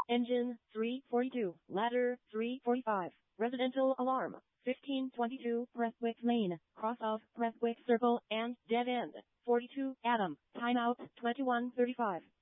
Engine 342, ladder 345, residential alarm 1522 Prestwick Lane, cross of Prestwick Circle and dead end 42 Adam, timeout 21:35.